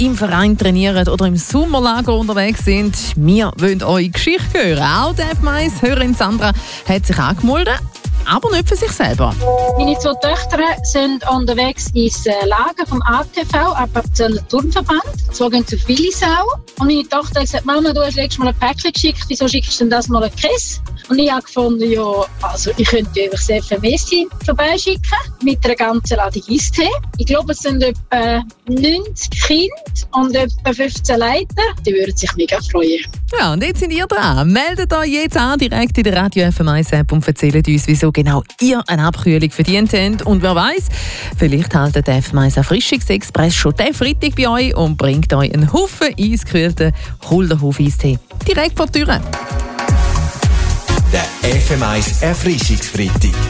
im Verein trainieren oder im Sommerlager unterwegs sind. Wir wollen eure Geschichte hören. Auch die F1-Hörerin Sandra hat sich angemeldet, aber nicht für sich selber. Meine 2 Töchter sind unterwegs ins Lager vom ATV, aber zum Turnverband. 2 gehen zu Willisau. Und meine Tochter hat gesagt, Mama, du hast letztes Mal ein Päckchen geschickt, wieso schickst du denn das mal ein Kiss? Und ich habe gefunden, ja, also ich könnte einfach sehr viel Messi vorbeischicken, mit einer ganzen Ladung Eistee. Ich glaube, es sind etwa 90 Kinder und etwa 15 Leiter. Die würden sich mega freuen. Ja, und jetzt sind ihr dran. Meldet euch jetzt an, direkt in der Radio FM1-App und erzählt uns, wieso genau ihr eine Abkühlung verdient habt. Und wer weiss, vielleicht haltet der F1 Erfrischungsexpress schon den Freitag bei euch und bringt euch einen Haufen eiskühlten Hulderhof-Eistee direkt vor die Tür. Der FM1 Erfrischungsfreitag.